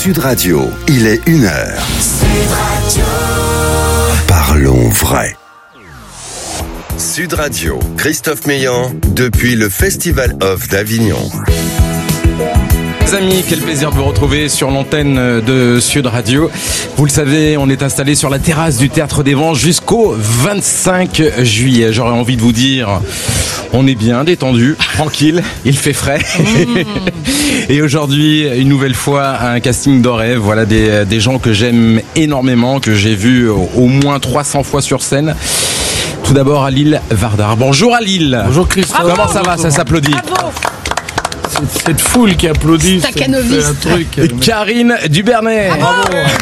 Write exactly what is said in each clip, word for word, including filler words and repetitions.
Sud Radio, il est une heure. Sud Radio. Parlons vrai. Sud Radio, Christophe Meillan, depuis le Festival Off d'Avignon. Les amis, quel plaisir de vous retrouver sur l'antenne de Sud Radio. Vous le savez, on est installé sur la terrasse du Théâtre des Vents jusqu'au vingt-cinq juillet. J'aurais envie de vous dire, on est bien détendu, tranquille, il fait frais. Mmh. Et aujourd'hui, une nouvelle fois, un casting de rêve. Voilà des, des gens que j'aime énormément, que j'ai vus au moins trois cents fois sur scène. Tout d'abord, Alil Vardar. Bonjour Alil. Bonjour Christophe. Bravo. Comment ça va? Ça s'applaudit. Bravo. Cette foule qui applaudit, c'est un truc. Karine Dubernay. Bravo.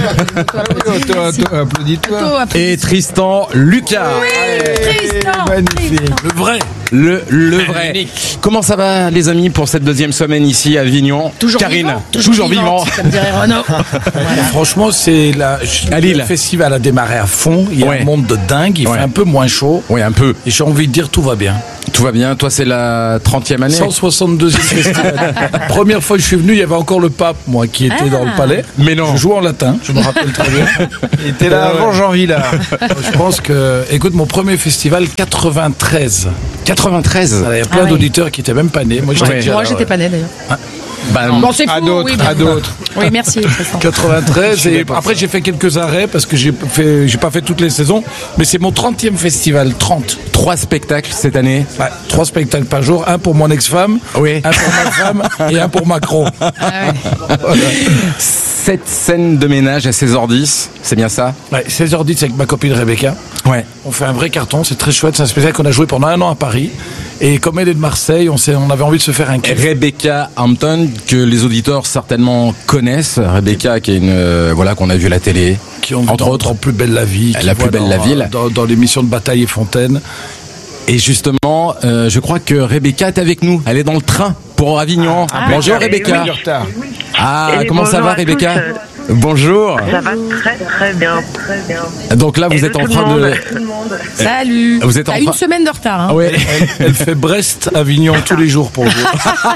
Applaudis-toi. Et Tristan Lucas. Oui, Tristan. Magnifique. Le vrai. Le, le vrai. Comment ça va les amis pour cette deuxième semaine ici à Avignon? Toujours Karine, vivant. Toujours, toujours vivant. Comme dirait Renaud. Voilà. Franchement, c'est la, le festival a démarré à fond. Il y a ouais. un monde de dingue. Il ouais. fait un peu moins chaud. Oui, un peu. Et j'ai envie de dire tout va bien. Tout va bien. Toi, c'est la trentième année. cent soixante-deuxième festival. Première fois que je suis venu, il y avait encore le pape, moi, qui était ah. dans le palais. Mais non. Je jouais en latin, je me rappelle très bien. Il était là euh, avant Jean Villard. Je pense que, écoute, mon premier festival, quatre-vingt-treize. quatre-vingt-treize. Il y a plein ah, d'auditeurs oui. qui étaient même pas nés. Moi, j'étais, ouais. déjà, Moi, j'étais ouais. pas né d'ailleurs. Ah. Bah, bon, c'est fou, à d'autres, oui, à d'autres. Oui, merci. quatre-vingt-treize et après j'ai fait quelques arrêts parce que j'ai fait, j'ai pas fait toutes les saisons, mais c'est mon trentième festival, trente. Trois spectacles cette année. Ouais, trois spectacles par jour, un pour mon ex-femme, oui. un pour ma femme et un pour Macron. Ah ouais. Voilà. Sept scènes de ménage à seize heures dix, c'est bien ça? Ouais, seize heures dix avec ma copine Rebecca. Ouais. On fait un vrai carton, c'est très chouette, c'est un spectacle qu'on a joué pendant un an à Paris. Et comme elle est de Marseille, on, s'est, on avait envie de se faire un kiff. Rebecca Hampton, que les auditeurs certainement connaissent. Rebecca, qui est une, euh, voilà, qu'on a vu à la télé. Qui ont vu entre dans, autres dans Plus belle la vie. La plus belle dans, la ville. Dans, dans l'émission de Bataille et Fontaine. Et justement, euh, je crois que Rebecca est avec nous. Elle est dans le train pour Avignon. Ah, bonjour ah, Rebecca. Oui, oui. Ah, et comment ça va Rebecca? Bonjour. Ça va très très bien, très bien. Donc là, vous et êtes en train monde, de. Salut. Vous êtes en T'as train... une semaine de retard. Hein. Ouais. Elle, elle fait Brest-Avignon tous les jours pour vous.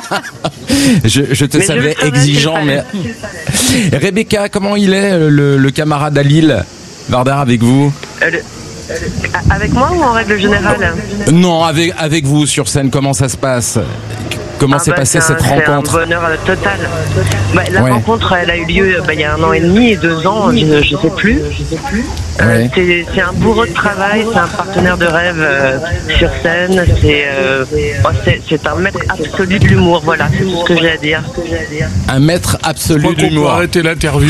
je, je te mais savais je exigeant, mais. Rebecca, comment il est le, le camarade Alil Vardar avec vous? euh, le... Avec moi ou en règle générale? Non, avec, avec vous sur scène, comment ça se passe? Comment ah s'est bah passée cette un, rencontre? C'est un bonheur total. Bah, la ouais. rencontre, elle a eu lieu bah, il y a un an et demi et deux ans, je ne sais plus. Euh, ouais. c'est, c'est un bourreau de travail, c'est un partenaire de rêve euh, sur scène, c'est, euh, oh, c'est, c'est un maître absolu de l'humour, voilà, c'est tout ce que j'ai à dire. Un maître absolu de l'humour. On peut arrêter l'interview.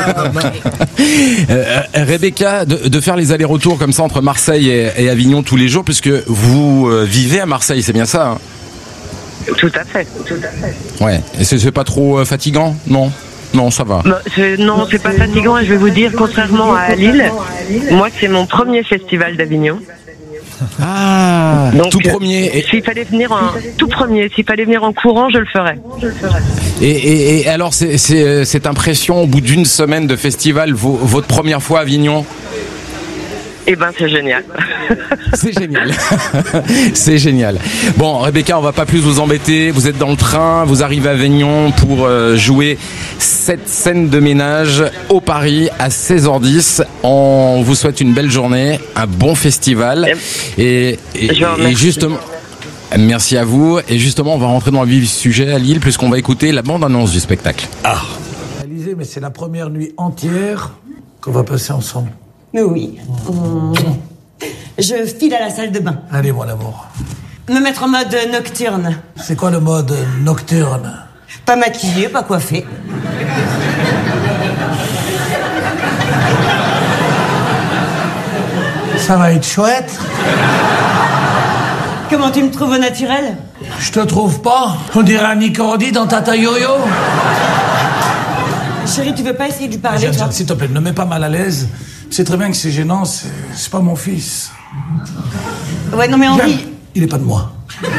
euh, Rebecca, de, de faire les allers-retours comme ça entre Marseille et, et Avignon tous les jours, puisque vous euh, vivez à Marseille, c'est bien ça hein? Tout à fait, tout à fait. Ouais, et c'est, c'est pas trop euh, fatigant? Non? Non, ça va. Bah, c'est, non, c'est pas fatigant et je vais vous dire, contrairement à Lille, moi c'est mon premier festival d'Avignon. Ah, donc, tout premier. Et... S'il fallait venir en tout premier, s'il fallait venir en courant, je le ferais. Je le ferais. Et, et, et alors, c'est, c'est, cette impression au bout d'une semaine de festival, vos, votre première fois à Avignon? Eh ben, c'est génial. C'est génial. C'est génial. Bon, Rebecca, on va pas plus vous embêter. Vous êtes dans le train, vous arrivez à Avignon pour euh, jouer cette scène de ménage au Paris à seize heures dix. On vous souhaite une belle journée, un bon festival. Et, et, et justement... Merci à vous. Et justement, on va rentrer dans le vif du sujet à Lille, puisqu'on va écouter la bande-annonce du spectacle. Ah. Réalisé, mais c'est la première nuit entière qu'on va passer ensemble. Mais oui. Mmh. Je file à la salle de bain. Allez, mon amour. Me mettre en mode nocturne. C'est quoi le mode nocturne? Pas maquillée, pas coiffée. Ça va être chouette. Comment tu me trouves au naturel? Je te trouve pas. On dirait un Nicordi dans Tata Yo-Yo. Chérie, tu veux pas essayer de lui parler, toi? S'il te plaît, ne me mets pas mal à l'aise. C'est très bien que c'est gênant, c'est, c'est pas mon fils. Ouais, non mais Henri... Il est pas de moi.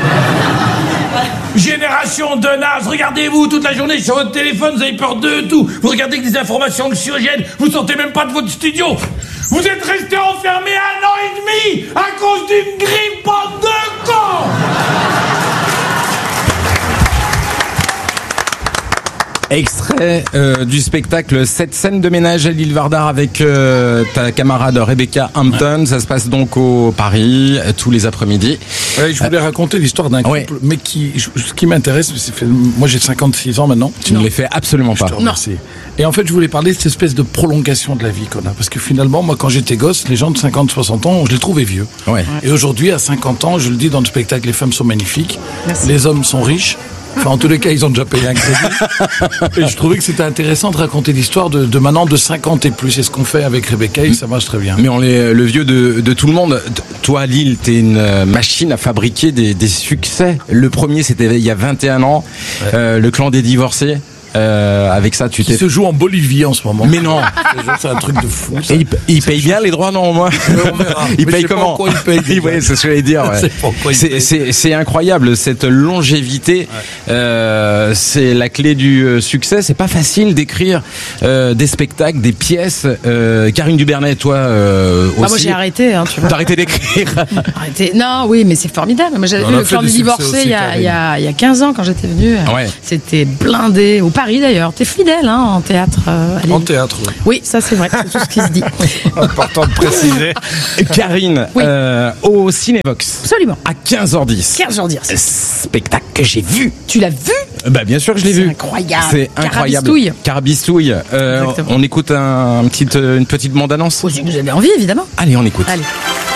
Génération de nazes, regardez-vous toute la journée sur votre téléphone, vous avez peur de tout. Vous regardez que des informations anxiogènes, vous sortez même pas de votre studio. Vous êtes restés enfermés un an et demi à cause d'une grippe en deux cons. Extrait euh, du spectacle Cette scène de ménage à l'île Vardar avec euh, ta camarade Rebecca Hampton. Ouais. Ça se passe donc au Paris euh, tous les après-midi. Ouais, je voulais euh, raconter l'histoire d'un couple, ouais. mais qui, je, ce qui m'intéresse, c'est fait, moi j'ai cinquante-six ans maintenant. Tu ne les fais absolument pas. Je te remercie. Et en fait, je voulais parler de cette espèce de prolongation de la vie qu'on a, parce que finalement, moi, quand j'étais gosse, les gens de cinquante, soixante ans, je les trouvais vieux. Ouais. Et aujourd'hui, à cinquante ans, je le dis dans le spectacle, les femmes sont magnifiques, Merci. Les hommes sont riches. Enfin, en tous les cas, ils ont déjà payé un crédit. Et je trouvais que c'était intéressant de raconter l'histoire de, de maintenant de cinquante et plus. C'est ce qu'on fait avec Rebecca et ça marche très bien. Mais on est le vieux de, de tout le monde. Toi, Lille, t'es une machine à fabriquer des, des succès. Le premier, c'était il y a vingt et un ans. Ouais. Euh, le clan des divorcés. Euh, avec ça, tu t'es. Il se joue en Bolivie en ce moment. Mais non, c'est un truc de fou. Ça. Et il, il paye bien les droits, non, moi. Il paye comment? Il paye. Ouais, c'est ce que j'allais dire. Ouais. C'est, c'est, c'est incroyable cette longévité. Ouais. Euh, c'est la clé du succès. C'est pas facile d'écrire euh, des spectacles, des pièces. Euh, Karine Dubernet, toi euh, aussi. Ah, moi j'ai arrêté. Hein, tu vois. T'as arrêté d'écrire. Arrêté. Non, oui, mais c'est formidable. Moi j'avais vu le clan des divorcés il y a, il y a, il y a quinze ans quand j'étais venue. Ouais. C'était blindé. Au Paris d'ailleurs, t'es fidèle hein, en théâtre. Euh, en théâtre, oui. Oui, ça c'est vrai, c'est tout ce qui se dit. Important de préciser. Karine, oui. euh, au Cinévox. Absolument. À quinze heures dix. quinze heures dix. Spectacle que j'ai vu. Tu l'as vu? Bah bien sûr que je l'ai c'est vu. Incroyable. C'est incroyable. Carabistouille. Carabistouille. Euh, on écoute un, un petit, une petite bande-annonce. Oh, si vous avez envie, évidemment. Allez, on écoute. Allez.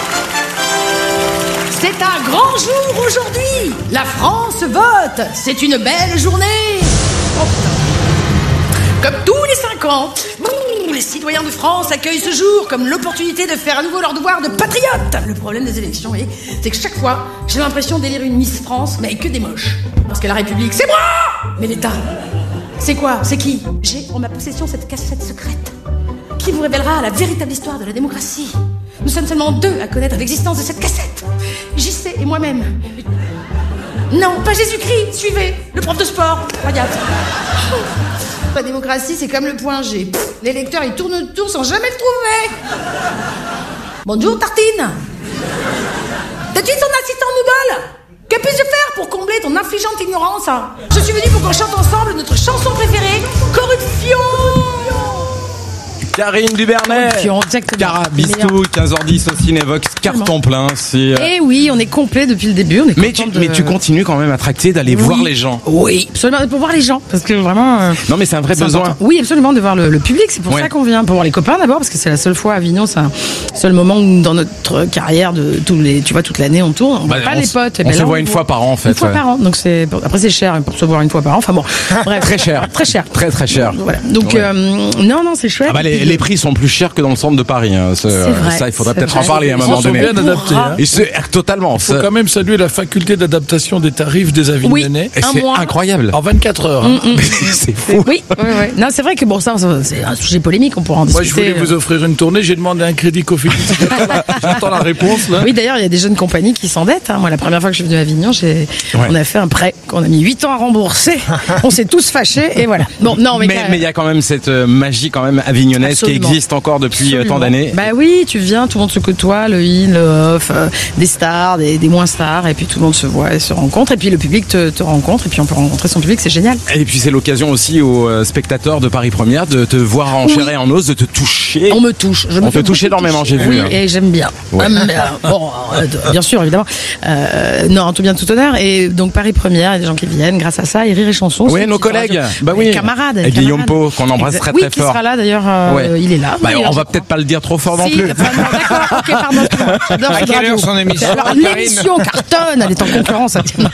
C'est un grand jour aujourd'hui. La France vote. C'est une belle journée. Oh, comme tous les cinq ans, les citoyens de France accueillent ce jour comme l'opportunité de faire à nouveau leur devoir de patriotes. Le problème des élections, vous voyez, c'est que chaque fois, j'ai l'impression d'élire une Miss France, mais avec que des moches. Parce que la République, c'est moi. Mais l'État, c'est quoi? C'est qui? J'ai en ma possession cette cassette secrète qui vous révélera la véritable histoire de la démocratie. Nous sommes seulement deux à connaître l'existence de cette cassette. J C et moi-même. Non, pas Jésus-Christ, suivez, le prof de sport. Regarde. La démocratie, c'est comme le point G. Pff, les lecteurs, ils tournent autour sans jamais le trouver. Bonjour, Tartine. T'es-tu son assistant noodle? Que puis-je faire pour combler ton affligeante ignorance? Je suis venu pour qu'on chante ensemble notre chanson préférée, Corruption. Karine Dubernet, Carabistouille, quinze heures dix au Cinévox, carton plein. C'est... Eh oui, on est complet depuis le début. On est mais, tu, de... mais tu continues quand même à tracter d'aller oui. voir les gens. Oui, absolument, pour voir les gens. Parce que vraiment. Euh, non, mais c'est un vrai c'est besoin. Important. Oui, absolument, de voir le, le public. C'est pour ouais. ça qu'on vient. Pour voir les copains d'abord, parce que c'est la seule fois à Avignon, c'est un seul moment où dans notre carrière, de tous les, tu vois, toute l'année, on tourne. On bah, voit pas on les potes. On ben se là, voit on une voit fois par an, en fait. Une fois ouais. par an. Donc c'est, après, c'est cher pour se voir une fois par an. Enfin bon, bref. Très cher. Très cher. Très, très cher. Voilà. Donc, ouais. euh, non, non, c'est chouette. Ah bah, les, les prix sont plus chers que dans le centre de Paris. Hein. C'est vrai, ça, il faudrait peut-être vrai. en parler à un moment Ils donné. sont bien adaptés. Hein. Et c'est, totalement. Il faut quand même saluer la faculté d'adaptation des tarifs des Avignonnais. Oui, c'est mois. Incroyable. En vingt-quatre heures. Hein. Mm, mm. C'est fou. Oui, oui, oui. Non, c'est vrai que bon, ça, c'est un sujet polémique, on pourra en discuter. Moi, je voulais vous offrir une tournée. J'ai demandé un crédit Cofidis. J'attends la réponse, là. Oui, d'ailleurs, il y a des jeunes compagnies qui s'endettent. Hein. Moi, la première fois que je suis venue à Avignon, j'ai... Ouais. on a fait un prêt qu'on a mis huit ans à rembourser. On s'est tous fâchés et voilà. Bon, non, mais. Mais il y a quand même cette magie, quand même, avignonnaise Absolument. qui existe encore depuis Absolument. tant d'années. Bah oui, tu viens, tout le monde se côtoie, le in, le off, euh, des stars, des, des moins stars, et puis tout le monde se voit et se rencontre, et puis le public te, te rencontre, et puis on peut rencontrer son public, c'est génial. Et puis c'est l'occasion aussi aux euh, spectateurs de Paris Première de te voir en oui. chair et en os, de te toucher. On me touche. Je on me te touche énormément, j'ai vu. Oui, et j'aime bien. Ouais. Hum, bon, euh, bien sûr, évidemment. Euh, non, en tout bien, tout honneur. Et donc Paris Première, il y a des gens qui viennent grâce à ça, et Rire et Chanson. Oui, nos collègues. Bah oui. Camarades. Et Guillaume Pau, qu'on embrasse très oui, très fort. Oui, qui sera là d'ailleurs. Euh, ouais. Il est là. Bah, on va peut-être pas le dire trop fort si, non plus. Enfin, non, d'accord, ok, pardon. J'adore à quelle heure son émission? Alors, l'émission cartonne, elle est en concurrence. Non,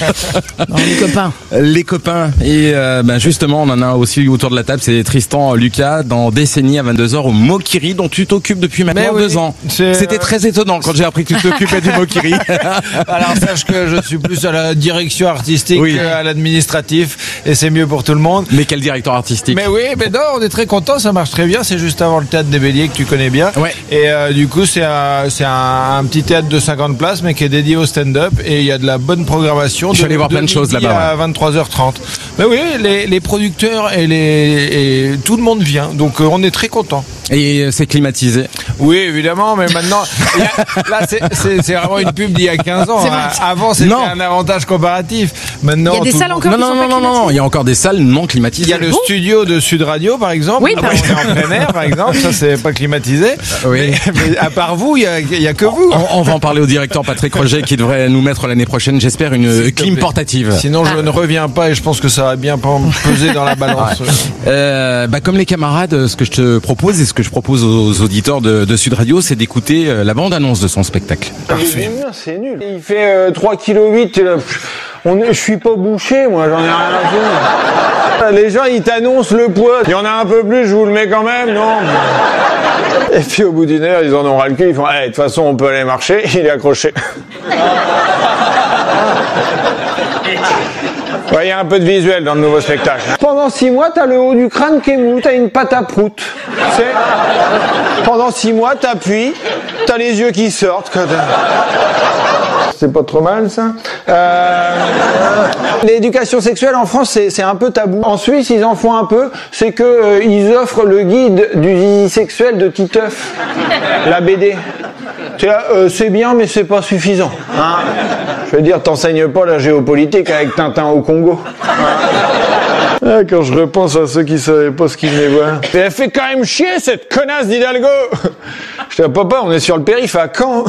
les copains. Les copains. Et euh, ben justement, on en a aussi autour de la table, c'est Tristan Lucas dans Décennie à vingt-deux heures au Mokiri, dont tu t'occupes depuis maintenant oui, deux ans. C'est... C'était très étonnant quand j'ai appris que tu t'occupais du Mokiri. Alors sache que je suis plus à la direction artistique oui. qu'à l'administratif, et c'est mieux pour tout le monde. Mais quel directeur artistique? Mais oui, mais non, on est très content, ça marche très bien. C'est juste avant le théâtre des Béliers que tu connais bien. Ouais. Et euh, du coup, c'est un, c'est un, un petit théâtre de cinquante places, mais qui est dédié au stand-up, et il y a de la bonne programmation. Je suis allé voir plein de choses là-bas. À vingt-trois heures trente. Mais oui, les, les producteurs et, les, et tout le monde vient, donc euh, on est très content. Et c'est climatisé? Oui, évidemment, mais maintenant, y a, là, c'est, c'est, c'est vraiment une pub d'il y a quinze ans. Hein. Avant, c'était non. un avantage comparatif. Maintenant, il y a des salles encore non, qui non, sont non, pas non, non, non, il y a encore des salles non climatisées. Il y a le bon studio de Sud Radio, par exemple. Oui, par on est en plein air, par exemple. Ça, c'est pas climatisé. Oui. Mais, mais à part vous, il y a, il y a que vous. On, on va en parler au directeur Patrick Roger qui devrait nous mettre l'année prochaine, j'espère, une clim portative. Sinon, je ah. ne reviens pas et je pense que ça va bien peser dans la balance. Ouais. Euh, bah, comme les camarades, ce que je te propose et ce que je propose aux auditeurs de, de Sud Radio, c'est d'écouter la bande-annonce de son spectacle. Parfait. C'est nul. Il fait euh, trois virgule huit kilos. On est, je suis pas bouché, moi, j'en ai rien à foutre. Les gens, ils t'annoncent le poids. Il y en a un peu plus, je vous le mets quand même, non? Et puis au bout d'une heure, ils en ont ras le cul. Ils font, eh, de toute façon, on peut aller marcher. Il est accroché. Il ouais, y a un peu de visuel dans le nouveau spectacle. Pendant six mois, t'as le haut du crâne qui est mou, t'as une pâte à prout. C'est... Pendant six mois, t'appuies, t'as les yeux qui sortent. Quand c'est pas trop mal, ça. Euh... L'éducation sexuelle en France, c'est, c'est un peu tabou. En Suisse, ils en font un peu. C'est que euh, ils offrent le guide du zizi sexuel de Titeuf, la B D. Tu vois, euh, c'est bien, mais c'est pas suffisant. Hein, je veux dire, t'enseignes pas la géopolitique avec Tintin au Congo. Ah, quand je repense à ceux qui savaient pas ce qu'ils venaient voir. Et elle fait quand même chier, cette connasse d'Hidalgo. Je dis, papa, on est sur le périph' à Caen.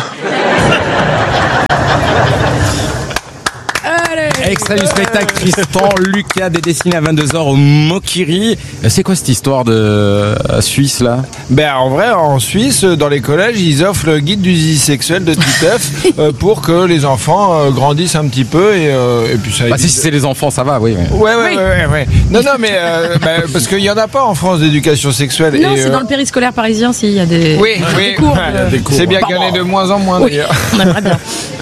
Extrait du spectacle Tristan Lucas, des dessinés à vingt-deux heures au Mokiri. C'est quoi cette histoire de euh, Suisse là? Ben en vrai, en Suisse, dans les collèges, ils offrent le guide du zizi sexuel de Titeuf euh, pour que les enfants euh, grandissent un petit peu et, euh, et puis ça. Bah, si c'est les enfants, ça va, oui. oui. Ouais, ouais, oui. ouais, ouais, ouais. Non, non, mais euh, bah, parce qu'il y en a pas en France d'éducation sexuelle. Non, et, c'est euh... dans le périscolaire parisien, s'il y a des, oui, des oui, cours. Ouais, de... des cours. C'est bien qu'il y en ait de moins en moins oui, d'ailleurs. On aimerait bien.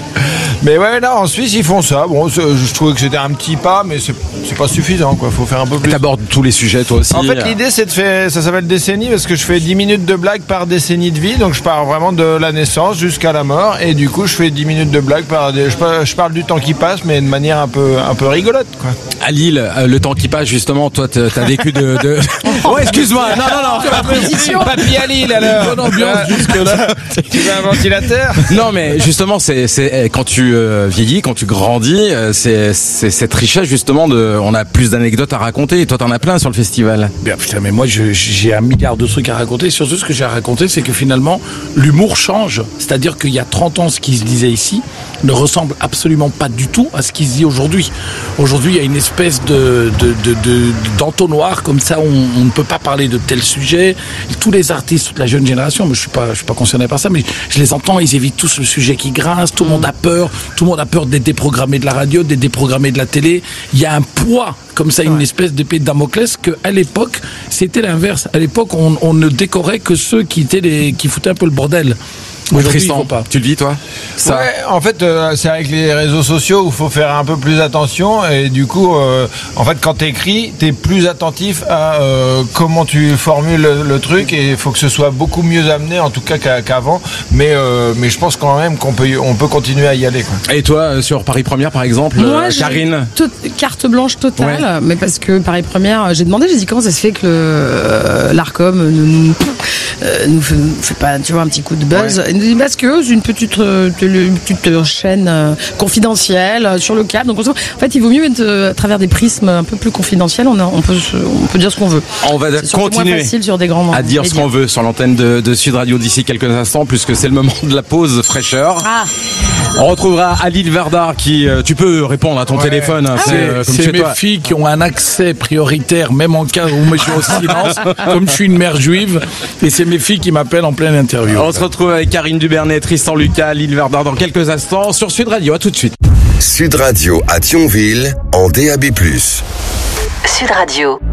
Mais ouais, là, en Suisse, ils font ça. Bon, je trouvais que c'était un petit pas, mais c'est, c'est pas suffisant, quoi. Faut faire un peu plus. T'abordes tous les sujets, toi aussi. En fait, l'idée, c'est de faire, ça s'appelle décennie, parce que je fais dix minutes de blagues par décennie de vie. Donc, je pars vraiment de la naissance jusqu'à la mort. Et du coup, je fais dix minutes de blagues par, je, je parle du temps qui passe, mais de manière un peu, un peu rigolote, quoi. À Lille, le temps qui passe, justement, toi, t'as vécu de, de... Oh, excuse-moi. Non, non, non. Papy à Lille, alors. Bonne ambiance jusque-là. Tu veux un ventilateur? Non, mais justement, c'est, c'est, quand tu euh, vieillis, quand tu grandis, c'est, c'est cette richesse justement de, on a plus d'anecdotes à raconter. Et toi, t'en as plein sur le festival. Bien, putain, mais moi, je, j'ai un milliard de trucs à raconter. Surtout, ce que j'ai à raconter, c'est que finalement, l'humour change. C'est-à-dire qu'il y a trente ans, ce qui se disait ici ne ressemble absolument pas du tout à ce qui se dit aujourd'hui. Aujourd'hui, il y a une espèce de, de, de, de d'entonnoir comme ça. On, on ne peut pas parler de tel sujet. Et tous les artistes, toute la jeune génération, mais je suis pas, je suis pas concerné par ça, mais je les entends. Ils évitent tous le sujet qui grince. Tout le monde a peur. Tout le monde a peur d'être déprogrammé de la radio, d'être déprogrammé de la télé. Il y a un poids comme ça, une espèce d'épée de Damoclès, que à l'époque c'était l'inverse. À l'époque, on, on ne décorait que ceux qui étaient les, qui foutaient un peu le bordel. Tristan, pas. Tu le vis toi ça... Ouais, en fait, euh, c'est avec les réseaux sociaux où il faut faire un peu plus attention et du coup, euh, en fait, quand t'écris, t'es plus attentif à euh, comment tu formules le, le truc et il faut que ce soit beaucoup mieux amené, en tout cas qu'à, qu'avant. Mais euh, mais je pense quand même qu'on peut on peut continuer à y aller, quoi. Et toi, sur Paris Première, par exemple, moi, euh, Karine, to- carte blanche totale, ouais. Mais parce que Paris Première, j'ai demandé, j'ai dit comment ça se fait que le, euh, l'Arcom ne nous, euh, nous fait, fait pas, tu vois, un petit coup de buzz. Ouais. Parce que c'est une petite, euh, une petite chaîne euh, confidentielle euh, sur le câble. Donc, en fait, il vaut mieux être euh, à travers des prismes un peu plus confidentiels. On, a, on, peut, on peut dire ce qu'on veut. On va c'est continuer facile sur des grands à dire médias. ce qu'on veut sur l'antenne de, de Sud Radio d'ici quelques instants, puisque c'est le moment de la pause fraîcheur. Ah. On retrouvera Alil Verdar qui, euh, tu peux répondre à ton ouais. téléphone. Hein, ah c'est ouais. euh, comme c'est mes toi. filles qui ont un accès prioritaire, même en cas où je suis au silence, comme je suis une mère juive. Et c'est mes filles qui m'appellent en pleine interview. On se retrouve avec Karine Dubernet, Tristan Lucas, Alil Verdar dans quelques instants sur Sud Radio. À tout de suite. Sud Radio à Thionville en D A B plus. Sud Radio.